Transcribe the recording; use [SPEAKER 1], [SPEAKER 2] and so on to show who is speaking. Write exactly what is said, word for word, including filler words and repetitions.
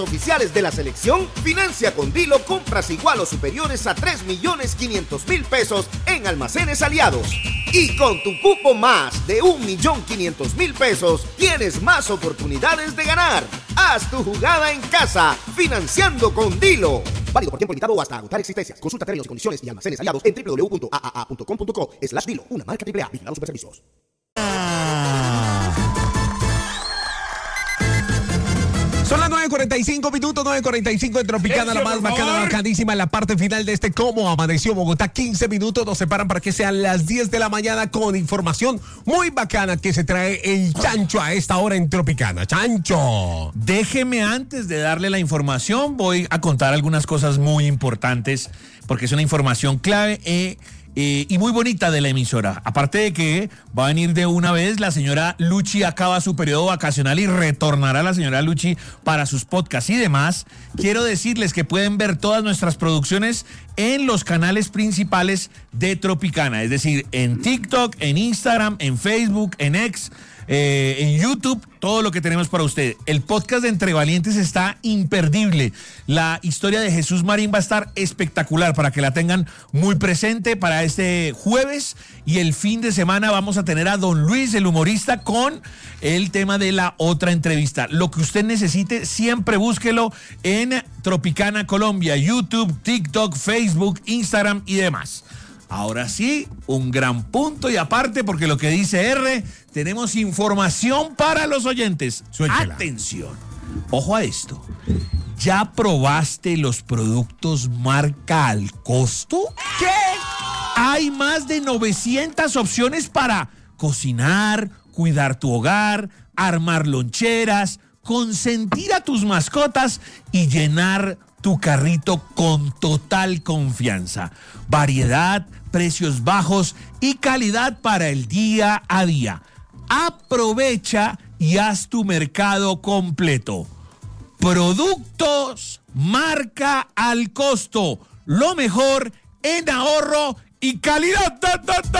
[SPEAKER 1] oficiales de la selección, financia con Dilo compras igual o superiores a tres millones quinientos mil pesos en almacenes aliados. Y con tu cupo más de un millón quinientos mil pesos, tienes más oportunidades de ganar. Haz tu jugada en casa, financiando con Dilo. Válido por tiempo limitado o hasta agotar existencias. Consulta términos y condiciones y almacenes aliados en doble u doble u doble u punto a a a punto com punto co slash Dilo. Una marca triple A. Vigilados Superservicios.
[SPEAKER 2] Son las nueve cuarenta y cinco minutos, nueve cuarenta y cinco en Tropicana, la más bacana, bacadísima, en la parte final de este Cómo Amaneció Bogotá. quince minutos nos separan para que sean las diez de la mañana con información muy bacana que se trae el Chancho a esta hora en Tropicana. Chancho.
[SPEAKER 3] Déjeme, antes de darle la información, voy a contar algunas cosas muy importantes, porque es una información clave eh, eh, y muy bonita de la emisora. Aparte de que va a venir de una vez, la señora Luchi acaba su periodo vacacional y retornará la señora Luchi para sus podcasts y demás. Quiero decirles que pueden ver todas nuestras producciones en los canales principales de Tropicana, es decir, en TikTok, en Instagram, en Facebook, en X, eh, en YouTube, todo lo que tenemos para usted. El podcast de Entre Valientes está imperdible. La historia de Jesús Marín va a estar espectacular para que la tengan muy presente para este jueves, y el fin de semana vamos a tener a Don Luis, el humorista, con el tema de la otra entrevista. Lo que usted necesite, siempre búsquelo en Tropicana Colombia, YouTube, TikTok, Facebook, Instagram y demás. Ahora sí, un gran punto y aparte, porque lo que dice R, tenemos información para los oyentes.
[SPEAKER 2] Suéltela.
[SPEAKER 3] Atención, ojo a esto. ¿Ya probaste los productos marca Al Costo? ¿Qué? Hay más de novecientas opciones para cocinar, cuidar tu hogar, armar loncheras, consentir a tus mascotas y llenar tu carrito con total confianza. Variedad, precios bajos y calidad para el día a día. Aprovecha y haz tu mercado completo. Productos marca Al Costo. Lo mejor en ahorro y calidad. ¡Da, da, da!